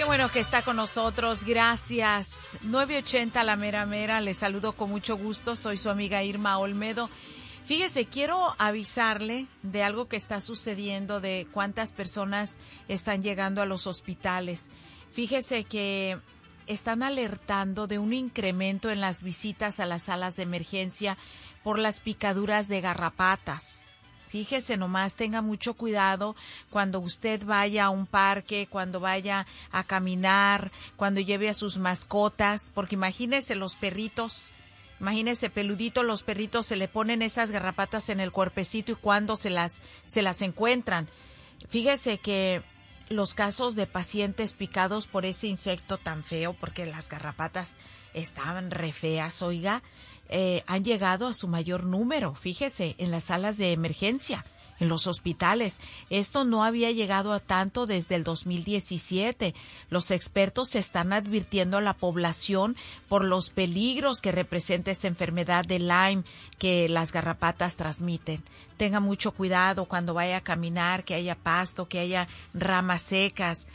bueno que está con nosotros, gracias. 980 La Mera Mera, les saludo con mucho gusto, soy su amiga Irma Olmedo. Fíjese, quiero avisarle de algo que está sucediendo, de cuántas personas están llegando a los hospitales. Fíjese que están alertando de un incremento en las visitas a las salas de emergencia por las picaduras de garrapatas. Fíjese nomás, tenga mucho cuidado cuando usted vaya a un parque, cuando vaya a caminar, cuando lleve a sus mascotas, porque imagínese los perritos, imagínese peludito, los perritos se le ponen esas garrapatas en el cuerpecito y cuando se las encuentran. Fíjese que los casos de pacientes picados por ese insecto tan feo, porque las garrapatas estaban re feas, oiga, han llegado a su mayor número, fíjese, en las salas de emergencia, en los hospitales. Esto no había llegado a tanto desde el 2017. Los expertos están advirtiendo a la población por los peligros que representa esta enfermedad de Lyme que las garrapatas transmiten. Tenga mucho cuidado cuando vaya a caminar, que haya pasto, que haya ramas secas,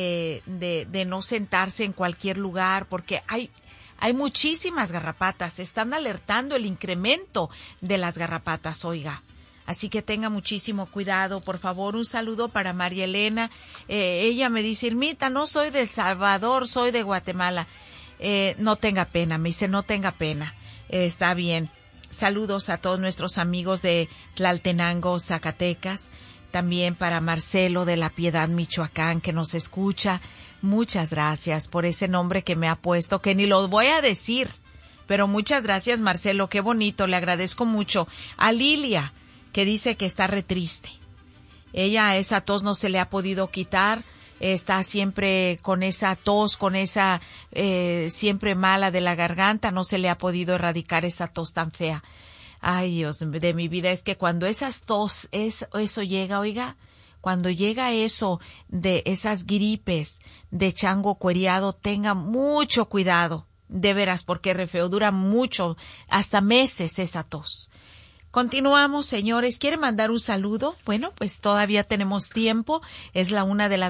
de no sentarse en cualquier lugar, porque hay muchísimas garrapatas, están alertando el incremento de las garrapatas, oiga. Así que tenga muchísimo cuidado, por favor. Un saludo para María Elena. Ella me dice, Irmita, no soy de El Salvador, soy de Guatemala. No tenga pena, me dice, no tenga pena. Está bien. Saludos a todos nuestros amigos de Tlaltenango, Zacatecas. También para Marcelo de La Piedad, Michoacán, que nos escucha. Muchas gracias por ese nombre que me ha puesto, que ni lo voy a decir, pero muchas gracias, Marcelo, qué bonito, le agradezco mucho. A Lilia, que dice que está re triste. Ella esa tos no se le ha podido quitar, está siempre con esa tos, con esa siempre mala de la garganta, no se le ha podido erradicar esa tos tan fea. Ay, Dios de mi vida, es que cuando esas tos, eso llega, oiga, cuando llega eso de esas gripes de chango cueriado, tenga mucho cuidado, de veras, porque re feo, dura mucho, hasta meses esa tos. Continuamos, señores. ¿Quiere mandar un saludo? Bueno, pues todavía tenemos tiempo. Es la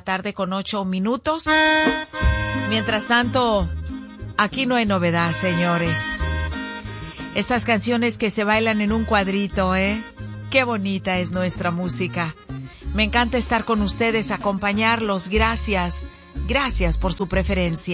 1:08 p.m. Mientras tanto, aquí no hay novedad, señores. Estas canciones que se bailan en un cuadrito, Qué bonita es nuestra música. Me encanta estar con ustedes, acompañarlos. Gracias. Gracias por su preferencia.